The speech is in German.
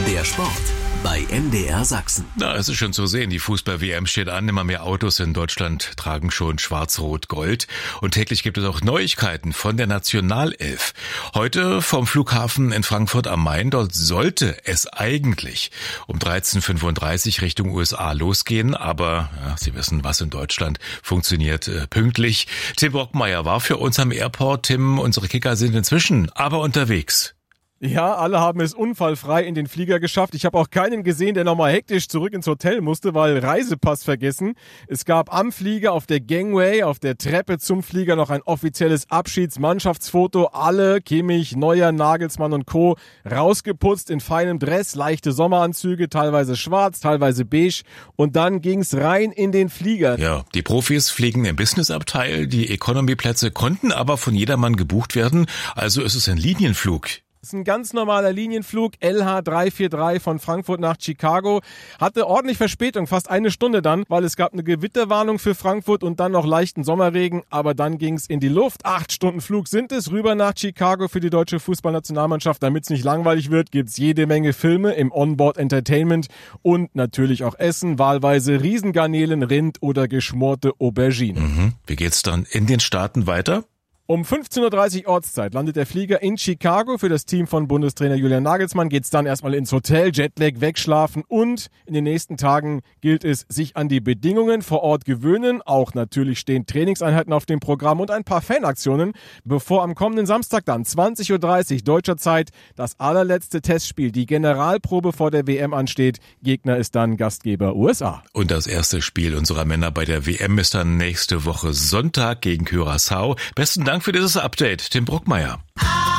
Der Sport bei MDR Sachsen. Na, es ist schon zu sehen, die Fußball-WM steht an. Immer mehr Autos in Deutschland tragen schon Schwarz-Rot-Gold. Und täglich gibt es auch Neuigkeiten von der Nationalelf. Heute vom Flughafen in Frankfurt am Main. Dort sollte es eigentlich um 13:35 Uhr Richtung USA losgehen. Aber ja, Sie wissen, was in Deutschland funktioniert pünktlich. Tim Brockmeier war für uns am Airport. Tim, unsere Kicker sind inzwischen aber unterwegs. Ja, alle haben es unfallfrei in den Flieger geschafft. Ich habe auch keinen gesehen, der nochmal hektisch zurück ins Hotel musste, weil Reisepass vergessen. Es gab am Flieger auf der Gangway, auf der Treppe zum Flieger noch ein offizielles Abschiedsmannschaftsfoto. Alle, Kimmich, Neuer, Nagelsmann und Co. rausgeputzt in feinem Dress, leichte Sommeranzüge, teilweise schwarz, teilweise beige. Und dann ging's rein in den Flieger. Ja, die Profis fliegen im Businessabteil. Die Economy-Plätze konnten aber von jedermann gebucht werden. Also ist es ein Linienflug. Das ist ein ganz normaler Linienflug, LH343 von Frankfurt nach Chicago. Hatte ordentlich Verspätung, fast eine Stunde dann, weil es gab eine Gewitterwarnung für Frankfurt und dann noch leichten Sommerregen. Aber dann ging's in die Luft. 8 Stunden Flug sind es, rüber nach Chicago für die deutsche Fußballnationalmannschaft. Damit es nicht langweilig wird, gibt's jede Menge Filme im Onboard Entertainment und natürlich auch Essen, wahlweise Riesengarnelen, Rind oder geschmorte Auberginen. Wie geht's dann in den Staaten weiter? Um 15:30 Uhr Ortszeit landet der Flieger in Chicago. Für das Team von Bundestrainer Julian Nagelsmann geht's dann erstmal ins Hotel, Jetlag, wegschlafen und in den nächsten Tagen gilt es, sich an die Bedingungen vor Ort gewöhnen. Auch natürlich stehen Trainingseinheiten auf dem Programm und ein paar Fanaktionen, bevor am kommenden Samstag dann 20:30 Uhr deutscher Zeit das allerletzte Testspiel, die Generalprobe vor der WM ansteht. Gegner ist dann Gastgeber USA. Und das erste Spiel unserer Männer bei der WM ist dann nächste Woche Sonntag gegen Curaçao. Besten Dank für dieses Update, Tim Brockmeier.